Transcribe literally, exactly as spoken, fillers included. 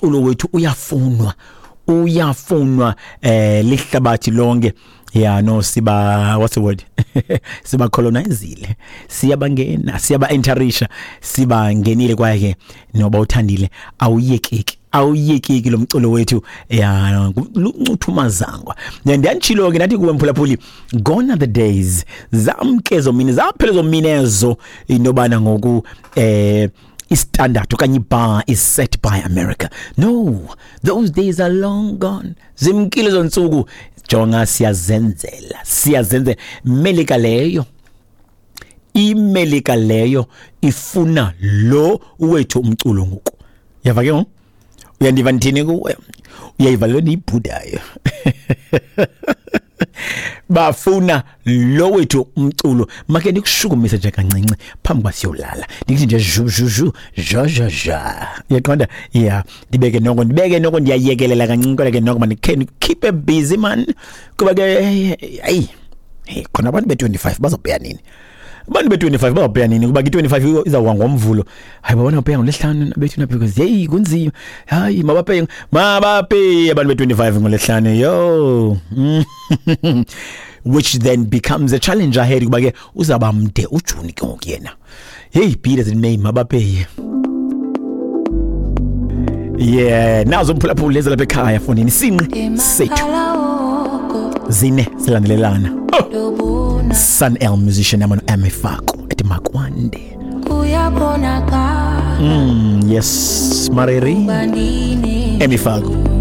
umculo wethu uyafunwa uyafunwa eh lihlabathi lonke. Yeah, no, siba, what's the word? Siba colonizile. Siyabangena, siyaba enterisha, siba ngenile kwake noba uthandile awuyekeki. Awuyekeki lo mculo wethu ya luncuthumazangwa. Ndiyanchilo ke nathi kuwe mphulaphuli, gone are the days zamkezo mina zaphelezo minezo inobana ngoku eh istandard okanye bar is set by America. No, those days are long gone. Zimkile zonsuku jonga siyazenzela siyazenzela Melika leyo imelika leyo ifuna lo wethu umculo ngoku. Yava ke ngo uyandiva ndithini kuwe uyayiva lo nibhudayo bafuna lo wethu umculo make ndikushukumise nje kancinci phambi kwasiyolala ndithi nje ju ju ju ja ja ja yaqonda yeah ndibeke noko ndibeke noko ndiyayekelela kancinci kodwa ke noko man can keep it busy man kuba ke hey hey khona abantu be twenty-five bazobheya nini abantu be twenty-five bazobheya nini kuba ke twenty-five izawa ngomvulo hayi babona ubheya ngolesihlanu bethu na because hey kunzima hayi mabaphe mabaphe abantu be twenty-five ngolesihlanu yo which then becomes a challenge ahead kuba ke uzaba mde uJuni ke ngokuyena hey Peter and May mabaphe yeah nazo mphulaphula leza lapha ekhaya fonini sinqi sethu zine silandelelana oh. Sun L musician amano Emifako ethi Makwande kuyabonakala mm yes Mariri Emifako